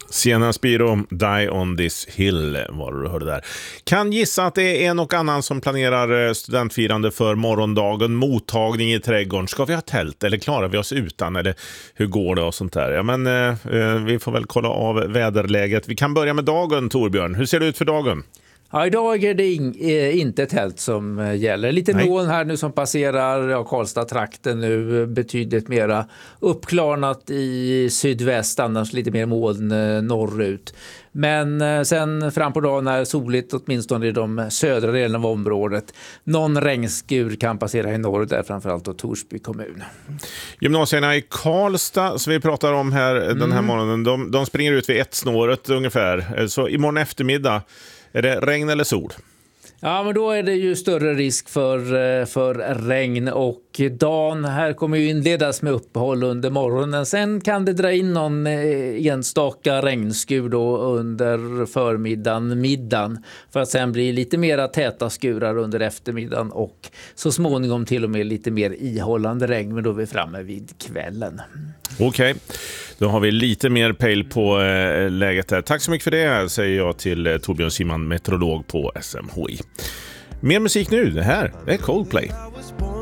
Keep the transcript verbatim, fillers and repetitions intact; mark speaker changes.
Speaker 1: Sienna Spiro, Die on this hill var det du hörde där. Kan gissa att det är en och annan som planerar studentfirande för morgondagen, mottagning i trädgården. Ska vi ha tält eller klarar vi oss utan, eller hur går det och sånt där? Ja, men eh, vi får väl kolla av väderläget. Vi kan börja med dagen, Torbjörn. Hur ser det ut för dagen?
Speaker 2: Ja, idag är det in, eh, inte tält som eh, gäller. Lite
Speaker 1: Nej.
Speaker 2: moln här nu som passerar ja, Karlstad-trakten nu, betydligt mera uppklarnat i sydväst, annars lite mer moln eh, norrut. Men eh, sen fram på dagen är soligt, åtminstone i de södra delarna av området. Någon regnskur kan passera i norr, där framförallt då Torsby kommun.
Speaker 1: Gymnasierna i Karlstad som vi pratar om här mm. den här morgonen, de, de springer ut vid ett snåret ungefär. Så imorgon eftermiddag, är det regn eller sol?
Speaker 2: Ja, men då är det ju större risk för, för regn, och dagen här kommer ju inledas med uppehåll under morgonen. Sen kan det dra in någon enstaka regnskur då under förmiddagen, middagen, för att sen bli lite mera täta skurar under eftermiddagen och så småningom till och med lite mer ihållande regn, men då är vi framme vid kvällen.
Speaker 1: Okej, okay. Då har vi lite mer pejl på äh, läget där. Tack så mycket för det, säger jag till äh, Torbjörn Simman, meteorolog på S M H I. Mer musik nu, det här är Coldplay.